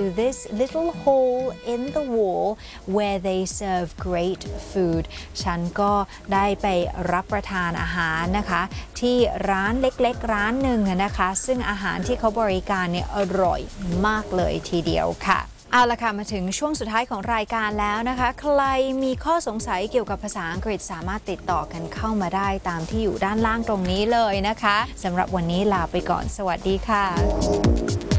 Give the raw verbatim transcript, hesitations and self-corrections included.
this little hole in the wall where they serve great food ฉันก็ได้ไปรับประทานอาหารนะคะที่ร้านเล็กๆร้านหนึ่งนะคะซึ่งอาหารที่เขาบริการเนี่ยอร่อยมากเลยทีเดียวค่ะเอาละค่ะมาถึงช่วงสุดท้ายของรายการแล้วนะคะใครมีข้อสงสัยเกี่ยวกับภาษาอังกฤษสามารถติดต่อกันเข้ามาได้ตามที่อยู่ด้านล่างตรงนี้เลยนะคะสำหรับวันนี้ลาไปก่อนสวัสดีค่ะ